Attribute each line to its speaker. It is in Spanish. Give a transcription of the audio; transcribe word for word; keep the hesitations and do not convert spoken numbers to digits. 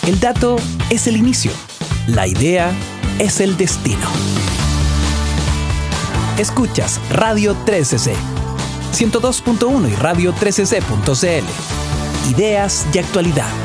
Speaker 1: El dato es el inicio. La idea es el destino. Escuchas Radio trece C, ciento dos punto uno y radio trece c punto c l. Ideas y actualidad.